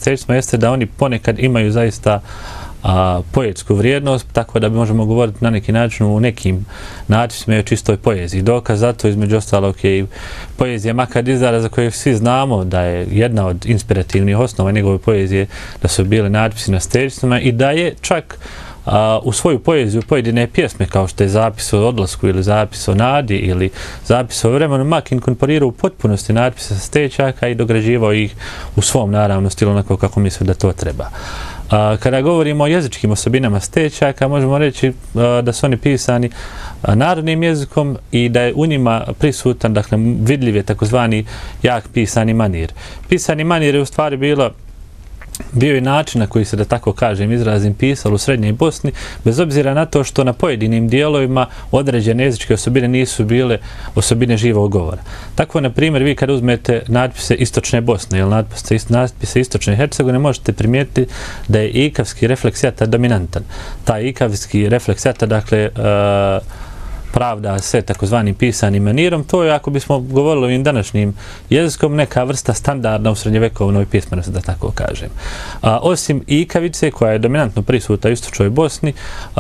stećicama jeste da oni ponekad imaju zaista poetsku vrijednost, tako da možemo govoriti na neki način u nekim natpisima i o čistoj poeziji. Dokaz zato između ostalog je i poezija Makadizara, za koju svi znamo da je jedna od inspirativnih osnova njegove poezije da su bili natpisi na stećicama i da je čak u svoju poeziju pojedine pjesme kao što je zapis o odlasku ili zapis o nadi ili zapis o vremenu Mak inkorporirao u potpunosti natpise sa stećaka i dograđivao ih u svom naravno stilu onako kako misli da to treba. Kada govorimo o jezičkim osobinama stećaka, možemo reći da su oni pisani narodnim jezikom i da je u njima prisutan, dakle, vidljiv je takozvani jak pisani manir. Pisani manir je u stvari bio je način na koji se, da tako kažem, izrazim pisalo u Srednjoj Bosni, bez obzira na to što na pojedinim dijelovima određene jezičke osobine nisu bile osobine živog govora. Tako, na primjer, vi kada uzmete natpise Istočne Bosne ili natpise Istočne Hercegovine, možete primijetiti da je ikavski refleks jata dominantan. Taj ikavski refleks jata, dakle, pravda se takozvanim pisanim manirom, to je, ako bismo govorili ovim današnjim jezikom, neka vrsta standardna u srednjevekovnoj pismenosti, da tako kažem. Osim ikavice, koja je dominantno prisutna u Istočnoj Bosni,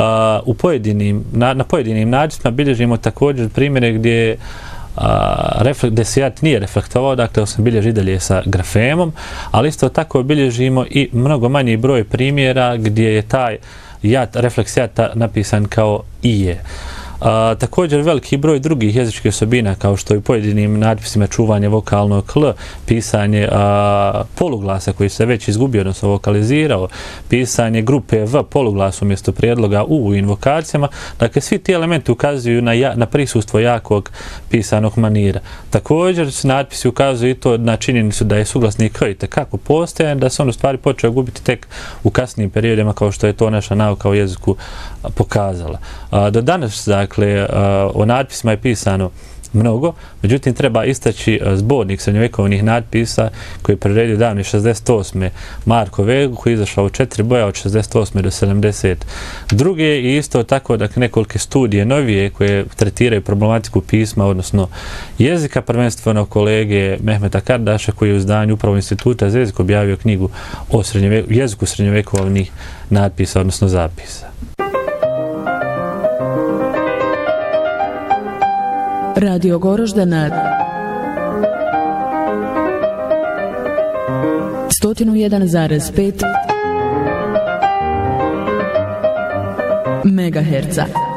na pojedinim natpisima bilježimo također primjere gdje se jat nije reflektovao, dakle osim bilježi dalje sa grafemom, ali isto tako bilježimo i mnogo manji broj primjera gdje je taj jat, refleks jata napisan kao ije. Također veliki broj drugih jezičkih osobina kao što je u pojedinim natpisima čuvanje vokalnog kl, pisanje poluglasa koji se već izgubio, odnosno vokalizirao, pisanje grupe v poluglasu umjesto prijedloga u invokacijama. Dakle, svi ti elementi ukazuju na prisustvo jakog pisanog manira. Također, natpisi ukazuju i to na činjenicu da je suglasnik k itekako postojan, da se on u stvari počeo gubiti tek u kasnijim periodima kao što je to naša nauka o jeziku pokazala. Do danas, dakle, o natpisima je pisano mnogo, međutim treba istaći zbornik srednjovekovnih natpisa koji je priredio davne 68. Marko Vegu, koji je izašao u 4 boja od 68. do 72. I isto tako, dakle, nekolike studije novije koje tretiraju problematiku pisma, odnosno jezika, prvenstveno kolege Mehmeta Kardaša, koji je u izdanju upravo Instituta za jezik objavio knjigu o jeziku srednjovekovnih natpisa, odnosno zapisa. Radio Goroždana 101,5 megaherca.